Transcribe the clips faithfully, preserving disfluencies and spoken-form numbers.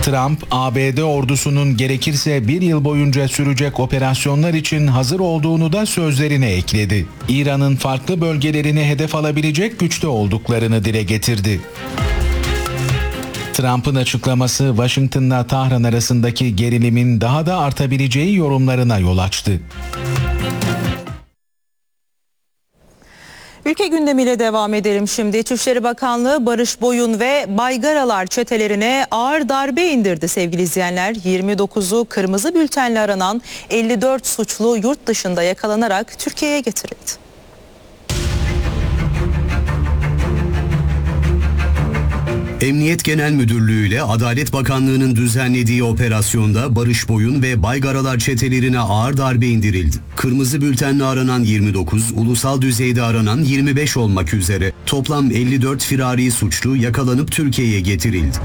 Trump, A B D ordusunun gerekirse bir yıl boyunca sürecek operasyonlar için hazır olduğunu da sözlerine ekledi. İran'ın farklı bölgelerini hedef alabilecek güçte olduklarını dile getirdi. Trump'ın açıklaması Washington'la Tahran arasındaki gerilimin daha da artabileceği yorumlarına yol açtı. Ülke gündemiyle devam edelim şimdi. İçişleri Bakanlığı Barış Boyun ve Baygaralar çetelerine ağır darbe indirdi sevgili izleyenler. yirmi dokuzu kırmızı bültenle aranan elli dört suçlu yurt dışında yakalanarak Türkiye'ye getirildi. Emniyet Genel Müdürlüğü ile Adalet Bakanlığı'nın düzenlediği operasyonda Barış Boyun ve Baygaralar çetelerine ağır darbe indirildi. Kırmızı bültenle aranan yirmi dokuz, ulusal düzeyde aranan yirmi beş olmak üzere toplam elli dört firari suçlu yakalanıp Türkiye'ye getirildi.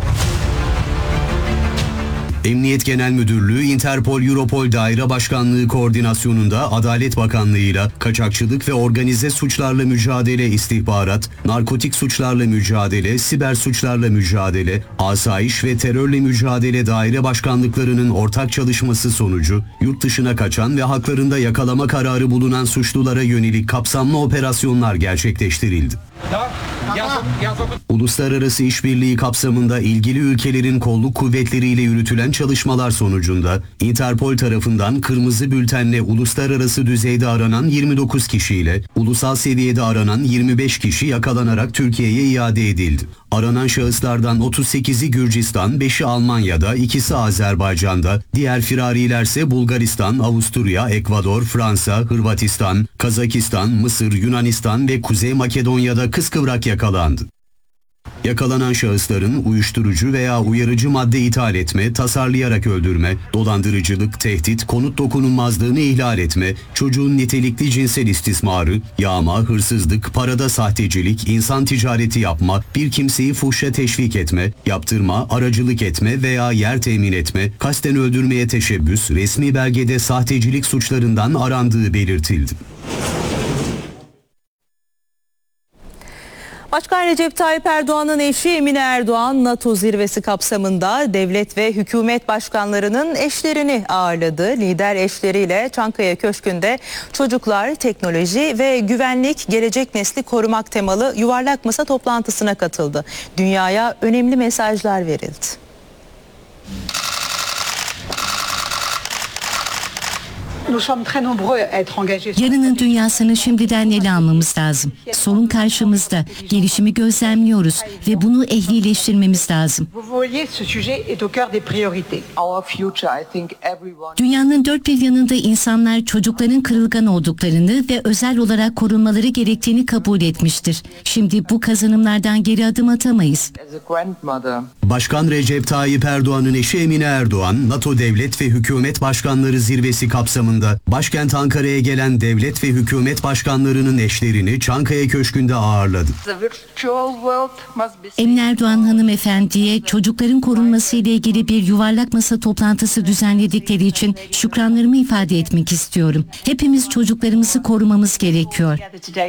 Emniyet Genel Müdürlüğü, Interpol Europol Daire Başkanlığı koordinasyonunda Adalet Bakanlığı'yla kaçakçılık ve organize suçlarla mücadele istihbarat, narkotik suçlarla mücadele, siber suçlarla mücadele, asayiş ve terörle mücadele daire başkanlıklarının ortak çalışması sonucu yurt dışına kaçan ve haklarında yakalama kararı bulunan suçlulara yönelik kapsamlı operasyonlar gerçekleştirildi. Uluslararası işbirliği kapsamında ilgili ülkelerin kolluk kuvvetleriyle yürütülen çalışmalar sonucunda Interpol tarafından kırmızı bültenle uluslararası düzeyde aranan yirmi dokuz kişiyle ulusal seviyede aranan yirmi beş kişi yakalanarak Türkiye'ye iade edildi. Aranan şahıslardan otuz sekizi Gürcistan, beşi Almanya'da, ikisi Azerbaycan'da, diğer firarilerse Bulgaristan, Avusturya, Ekvador, Fransa, Hırvatistan, Kazakistan, Mısır, Yunanistan ve Kuzey Makedonya'da kıskıvrak yakalandı. Yakalanan şahısların uyuşturucu veya uyarıcı madde ithal etme, tasarlayarak öldürme, dolandırıcılık, tehdit, konut dokunulmazlığını ihlal etme, çocuğun nitelikli cinsel istismarı, yağma, hırsızlık, parada sahtecilik, insan ticareti yapma, bir kimseyi fuhşa teşvik etme, yaptırma, aracılık etme veya yer temin etme, kasten öldürmeye teşebbüs, resmi belgede sahtecilik suçlarından arandığı belirtildi. Başkan Recep Tayyip Erdoğan'ın eşi Emine Erdoğan, NATO zirvesi kapsamında devlet ve hükümet başkanlarının eşlerini ağırladı. Lider eşleriyle Çankaya Köşkü'nde çocuklar, teknoloji ve güvenlik, gelecek nesli korumak temalı yuvarlak masa toplantısına katıldı. Dünyaya önemli mesajlar verildi. Yarının dünyasını şimdiden ele almamız lazım. Sorun karşımızda, gelişimi gözlemliyoruz ve bunu ehlileştirmemiz lazım. Dünyanın dört bir yanında insanlar çocukların kırılgan olduklarını ve özel olarak korunmaları gerektiğini kabul etmiştir. Şimdi bu kazanımlardan geri adım atamayız. Başkan Recep Tayyip Erdoğan'ın eşi Emine Erdoğan, NATO devlet ve hükümet başkanları zirvesi kapsamında başkent Ankara'ya gelen devlet ve hükümet başkanlarının eşlerini Çankaya Köşkü'nde ağırladı. Emine Erdoğan hanımefendiye çocukların korunması ile ilgili bir yuvarlak masa toplantısı düzenledikleri için şükranlarımı ifade etmek istiyorum. Hepimiz çocuklarımızı korumamız gerekiyor.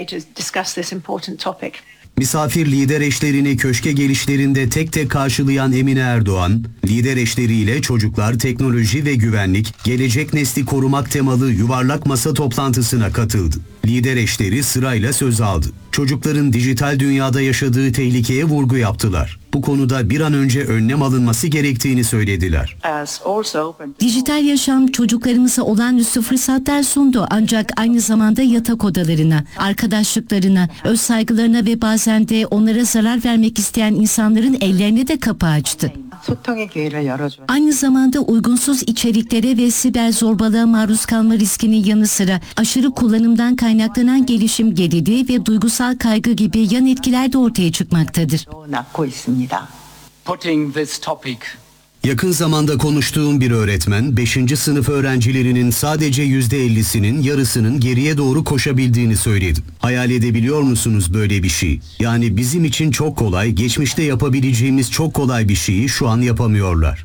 Misafir lider eşlerini köşke gelişlerinde tek tek karşılayan Emine Erdoğan, lider eşleriyle çocuklar, teknoloji ve güvenlik, gelecek nesli korumak temalı yuvarlak masa toplantısına katıldı. Lider eşleri sırayla söz aldı. Çocukların dijital dünyada yaşadığı tehlikeye vurgu yaptılar. Bu konuda bir an önce önlem alınması gerektiğini söylediler. Dijital yaşam çocuklarımıza olağanüstü fırsatlar sundu, ancak aynı zamanda yatak odalarına, arkadaşlıklarına, öz saygılarına ve bazen de onlara zarar vermek isteyen insanların ellerine de kapı açtı. Aynı zamanda uygunsuz içeriklere ve siber zorbalığa maruz kalma riskinin yanı sıra aşırı kullanımdan kaynaklanan gelişim geriliği ve duygusal kaygı gibi yan etkiler de ortaya çıkmaktadır. Yakın zamanda konuştuğum bir öğretmen, beşinci sınıf öğrencilerinin sadece yüzde ellisinin yarısının geriye doğru koşabildiğini söyledi. Hayal edebiliyor musunuz böyle bir şey? Yani bizim için çok kolay, geçmişte yapabileceğimiz çok kolay bir şeyi şu an yapamıyorlar.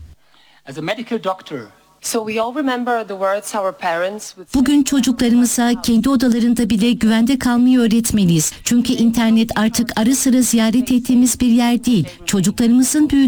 Bugün çocuklarımıza kendi odalarında bile güvende kalmayı öğretmeliyiz. Çünkü internet artık ara sıra ziyaret ettiğimiz bir yer değil. Çocuklarımızın büyüdüğü